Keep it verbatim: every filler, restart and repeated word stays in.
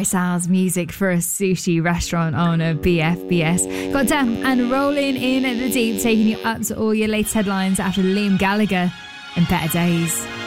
Styles music for a sushi restaurant owner, B F B S. Got Damn and Rolling in the Deep, taking you up to all your latest headlines after Liam Gallagher and Better Days.